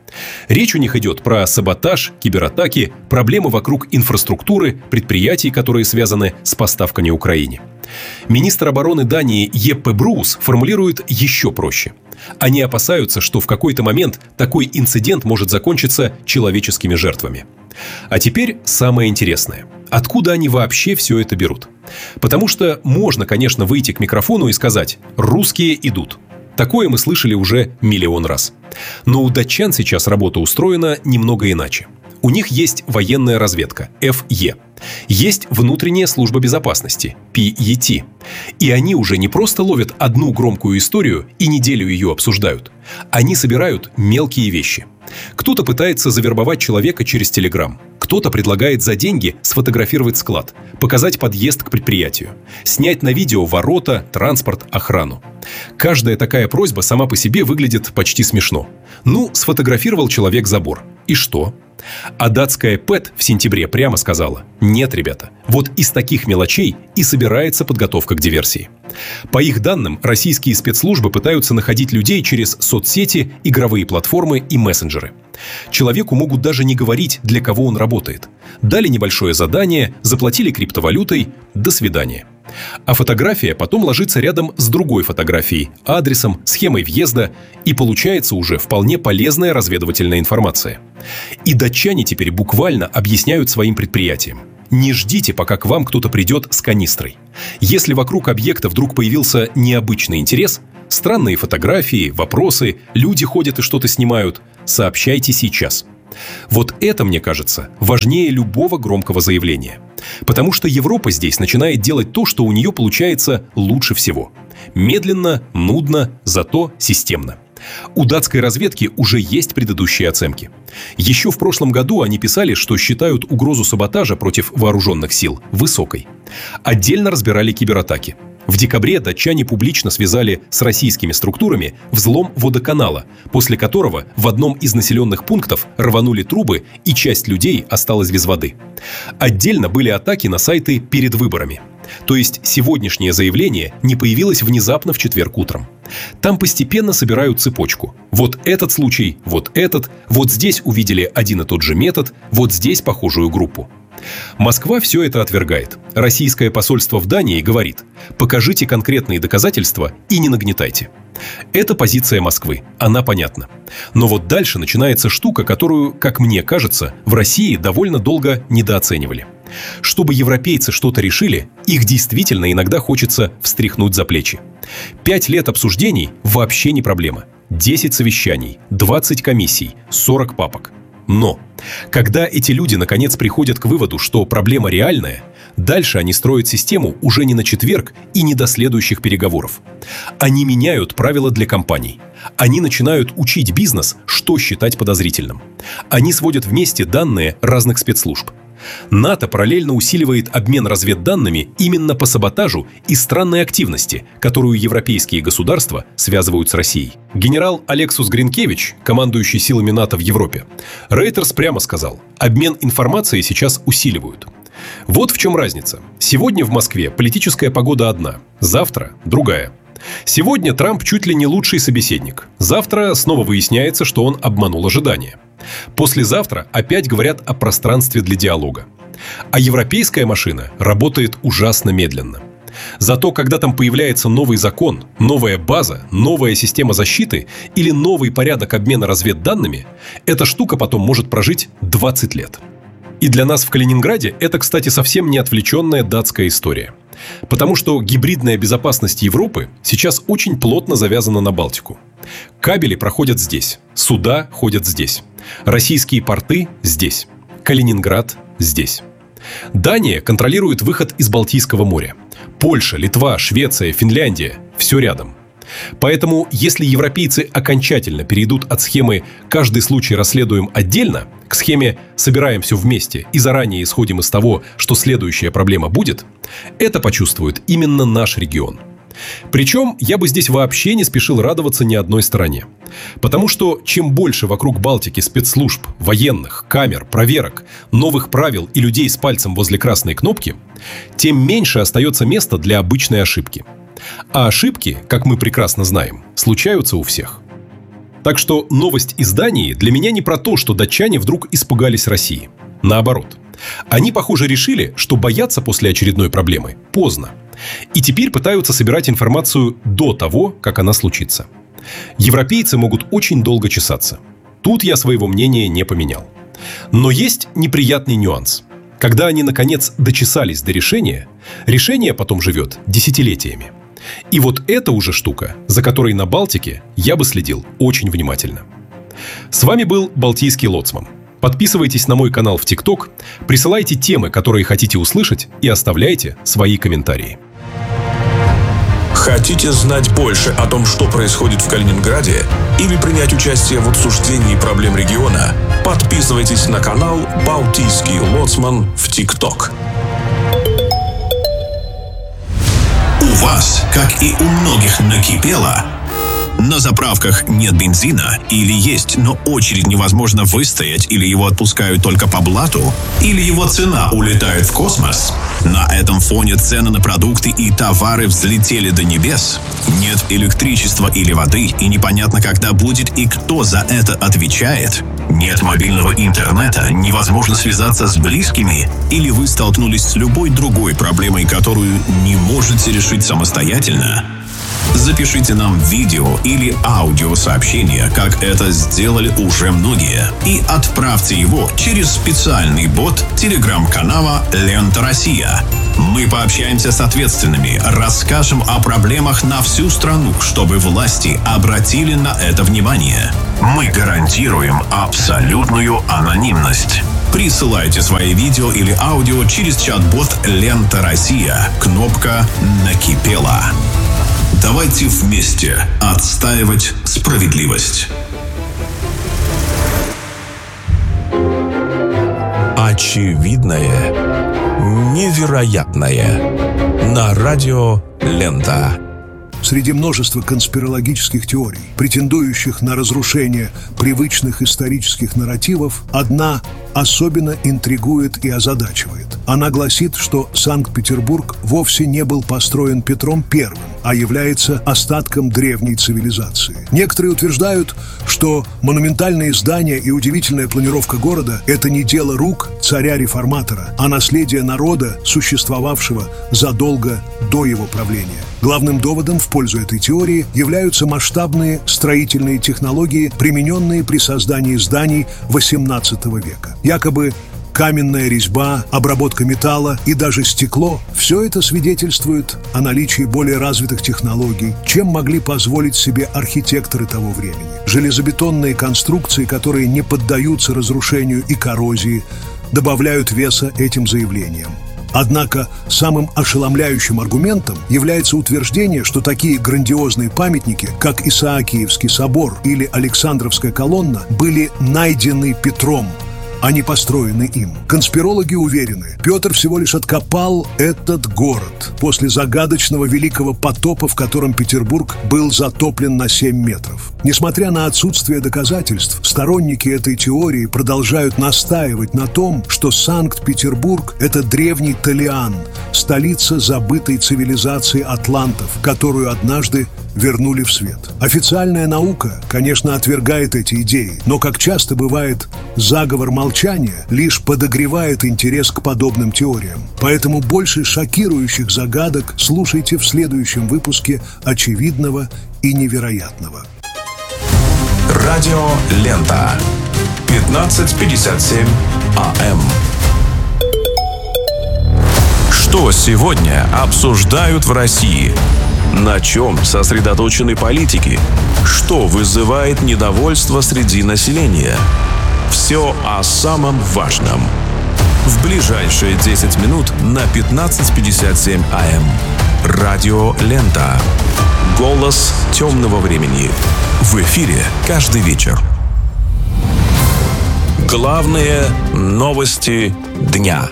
Речь у них идет про саботаж, кибератаки, проблемы вокруг инфраструктуры, предприятий, которые связаны с поставками Украине. Министр обороны Дании Еппе Бруус формулирует еще проще. Они опасаются, что в какой-то момент такой инцидент может закончиться человеческими жертвами. А теперь самое интересное. Откуда они вообще все это берут? Потому что можно, конечно, выйти к микрофону и сказать «русские идут». Такое мы слышали уже миллион раз. Но у датчан сейчас работа устроена немного иначе. У них есть военная разведка – ФЕ. Есть внутренняя служба безопасности – PET. И они уже не просто ловят одну громкую историю и неделю ее обсуждают. Они собирают мелкие вещи. Кто-то пытается завербовать человека через Telegram. Кто-то предлагает за деньги сфотографировать склад, показать подъезд к предприятию, снять на видео ворота, транспорт, охрану. Каждая такая просьба сама по себе выглядит почти смешно. Ну, сфотографировал человек забор. И что? А датская ПЭТ в сентябре прямо сказала: нет, ребята, вот из таких мелочей и собирается подготовка к диверсии. По их данным, российские спецслужбы пытаются находить людей через соцсети, игровые платформы и мессенджеры. Человеку могут даже не говорить, для кого он работает. Дали небольшое задание, заплатили криптовалютой, до свидания. А фотография потом ложится рядом с другой фотографией, адресом, схемой въезда, и получается уже вполне полезная разведывательная информация. И датчане теперь буквально объясняют своим предприятиям: не ждите, пока к вам кто-то придет с канистрой. Если вокруг объекта вдруг появился необычный интерес, странные фотографии, вопросы, люди ходят и что-то снимают, сообщайте сейчас. Вот это, мне кажется, важнее любого громкого заявления. Потому что Европа здесь начинает делать то, что у нее получается лучше всего. Медленно, нудно, зато системно. У датской разведки уже есть предыдущие оценки. Еще в прошлом году они писали, что считают угрозу саботажа против вооруженных сил высокой. Отдельно разбирали кибератаки. В декабре датчане публично связали с российскими структурами взлом водоканала, после которого в одном из населенных пунктов рванули трубы, и часть людей осталась без воды. Отдельно были атаки на сайты перед выборами. То есть сегодняшнее заявление не появилось внезапно в четверг утром. Там постепенно собирают цепочку. Вот этот случай, вот этот, вот здесь увидели один и тот же метод, вот здесь похожую группу. Москва все это отвергает. Российское посольство в Дании говорит: покажите конкретные доказательства и не нагнетайте. Это позиция Москвы, она понятна. Но вот дальше начинается штука, которую, как мне кажется, в России довольно долго недооценивали. Чтобы европейцы что-то решили, их действительно иногда хочется встряхнуть за плечи. 5 лет обсуждений вообще не проблема. 10 совещаний, 20 комиссий, 40 папок. Но когда эти люди наконец приходят к выводу, что проблема реальная, дальше они строят систему уже не на четверг и не до следующих переговоров. Они меняют правила для компаний. Они начинают учить бизнес, что считать подозрительным. Они сводят вместе данные разных спецслужб. НАТО параллельно усиливает обмен разведданными именно по саботажу и странной активности, которую европейские государства связывают с Россией. Генерал Алексус Гринкевич, командующий силами НАТО в Европе, Reuters прямо сказал: обмен информацией сейчас усиливают. Вот в чем разница. Сегодня в Москве политическая погода одна, завтра другая. Сегодня Трамп чуть ли не лучший собеседник. Завтра снова выясняется, что он обманул ожидания. Послезавтра опять говорят о пространстве для диалога. А европейская машина работает ужасно медленно. Зато когда там появляется новый закон, новая база, новая система защиты или новый порядок обмена разведданными, эта штука потом может прожить 20 лет. И для нас в Калининграде это, кстати, совсем не отвлеченная датская история. Потому что гибридная безопасность Европы сейчас очень плотно завязана на Балтику. Кабели проходят здесь, суда ходят здесь, российские порты здесь, Калининград здесь. Дания контролирует выход из Балтийского моря. Польша, Литва, Швеция, Финляндия – все рядом. Поэтому, если европейцы окончательно перейдут от схемы «каждый случай расследуем отдельно» к схеме «собираем все вместе и заранее исходим из того, что следующая проблема будет», это почувствует именно наш регион. Причем я бы здесь вообще не спешил радоваться ни одной стороне. Потому что чем больше вокруг Балтики спецслужб, военных, камер, проверок, новых правил и людей с пальцем возле красной кнопки, тем меньше остается места для обычной ошибки. А ошибки, как мы прекрасно знаем, случаются у всех. Так что новость из Дании для меня не про то, что датчане вдруг испугались России. Наоборот. Они, похоже, решили, что бояться после очередной проблемы поздно. И теперь пытаются собирать информацию до того, как она случится. Европейцы могут очень долго чесаться. Тут я своего мнения не поменял. Но есть неприятный нюанс. Когда они, наконец, дочесались до решения, решение потом живет десятилетиями. И вот это уже штука, за которой на Балтике я бы следил очень внимательно. С вами был Балтийский лоцман. Подписывайтесь на мой канал в ТикТок, присылайте темы, которые хотите услышать, и оставляйте свои комментарии. Хотите знать больше о том, что происходит в Калининграде, или принять участие в обсуждении проблем региона? Подписывайтесь на канал «Балтийский лоцман» в ТикТок. У вас, как и у многих, накипело? На заправках нет бензина, или есть, но очередь невозможно выстоять, или его отпускают только по блату, или его цена улетает в космос. На этом фоне цены на продукты и товары взлетели до небес. Нет электричества или воды, и непонятно, когда будет и кто за это отвечает. Нет мобильного интернета, невозможно связаться с близкими, или вы столкнулись с любой другой проблемой, которую не можете решить самостоятельно. Запишите нам видео или аудиосообщение, как это сделали уже многие, и отправьте его через специальный бот телеграм-канала «Лента Россия». Мы пообщаемся с ответственными, расскажем о проблемах на всю страну, чтобы власти обратили на это внимание. Мы гарантируем абсолютную анонимность. Присылайте свои видео или аудио через чат-бот «Лента Россия». Кнопка «Накипело». Давайте вместе отстаивать справедливость. Очевидное, невероятное. На радио «Лента». Среди множества конспирологических теорий, претендующих на разрушение привычных исторических нарративов, одна особенно интригует и озадачивает. Она гласит, что Санкт-Петербург вовсе не был построен Петром I, а является остатком древней цивилизации. Некоторые утверждают, что монументальные здания и удивительная планировка города – это не дело рук царя-реформатора, а наследие народа, существовавшего задолго до его правления. Главным доводом в пользу этой теории являются масштабные строительные технологии, примененные при создании зданий XVIII века. Якобы каменная резьба, обработка металла и даже стекло – все это свидетельствует о наличии более развитых технологий, чем могли позволить себе архитекторы того времени. Железобетонные конструкции, которые не поддаются разрушению и коррозии, добавляют веса этим заявлениям. Однако самым ошеломляющим аргументом является утверждение, что такие грандиозные памятники, как Исаакиевский собор или Александровская колонна, были найдены Петром, а не построены им. Конспирологи уверены, Петр всего лишь откопал этот город после загадочного великого потопа, в котором Петербург был затоплен на 7 метров. Несмотря на отсутствие доказательств, сторонники этой теории продолжают настаивать на том, что Санкт-Петербург – это древний Талиан, столица забытой цивилизации атлантов, которую однажды вернули в свет. Официальная наука, конечно, отвергает эти идеи, но, как часто бывает, заговор молчания лишь подогревает интерес к подобным теориям. Поэтому больше шокирующих загадок слушайте в следующем выпуске «Очевидного и невероятного». Радио «Лента». 15:57 АМ. Что сегодня обсуждают в России? На чем сосредоточены политики? Что вызывает недовольство среди населения? Все о самом важном. В ближайшие 10 минут на 15:57 АМ. Радио «Лента». Голос темного времени. В эфире каждый вечер. Главные новости дня.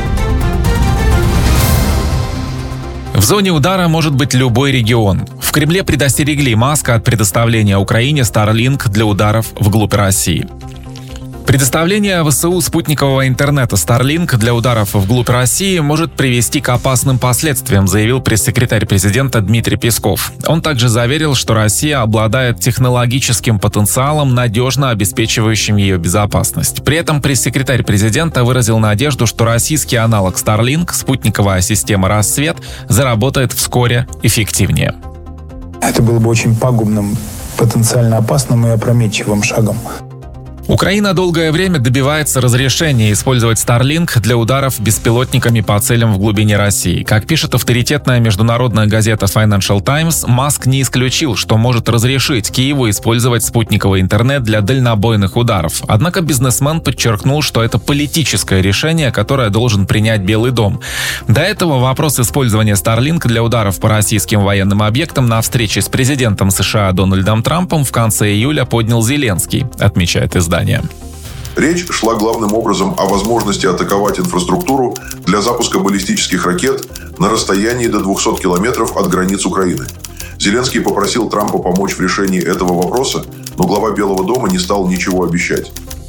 В зоне удара может быть любой регион. В Кремле предостерегли Маска от предоставления Украине Starlink для ударов вглубь России. Предоставление ВСУ спутникового интернета Starlink для ударов вглубь России может привести к опасным последствиям, заявил пресс-секретарь президента Дмитрий Песков. Он также заверил, что Россия обладает технологическим потенциалом, надежно обеспечивающим ее безопасность. При этом пресс-секретарь президента выразил надежду, что российский аналог Starlink, спутниковая система «Рассвет», заработает вскоре эффективнее. Это было бы очень пагубным, потенциально опасным и опрометчивым шагом. Украина долгое время добивается разрешения использовать Starlink для ударов беспилотниками по целям в глубине России. Как пишет авторитетная международная газета Financial Times, Маск не исключил, что может разрешить Киеву использовать спутниковый интернет для дальнобойных ударов. Однако бизнесмен подчеркнул, что это политическое решение, которое должен принять Белый дом. До этого вопрос использования Starlink для ударов по российским военным объектам на встрече с президентом США Дональдом Трампом в конце июля поднял Зеленский, отмечает издание. Речь шла главным образом о возможности атаковать инфраструктуру для запуска баллистических ракет на расстоянии до 200 километров от границ Украины. Зеленский попросил Трампа помочь в решении этого вопроса, но глава Белого дома не стал ничего обещать.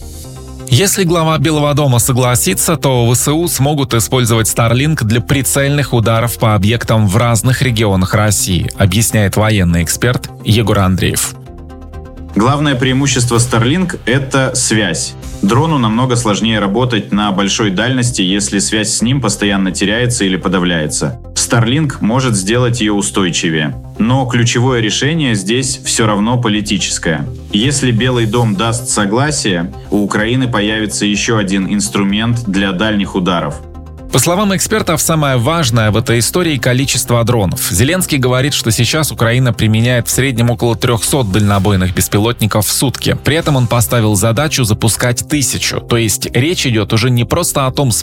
Если глава Белого дома согласится, то ВСУ смогут использовать Starlink для прицельных ударов по объектам в разных регионах России, объясняет военный эксперт Егор Андреев. Главное преимущество Starlink – это связь. Дрону намного сложнее работать на большой дальности, если связь с ним постоянно теряется или подавляется. Starlink может сделать ее устойчивее. Но ключевое решение здесь все равно политическое. Если Белый дом даст согласие, у Украины появится еще один инструмент для дальних ударов. По словам экспертов, самое важное в этой истории – количество дронов. Зеленский говорит, что сейчас Украина применяет в среднем около 300 дальнобойных беспилотников в сутки. При этом он поставил задачу запускать 1000. То есть речь идет уже не просто о том,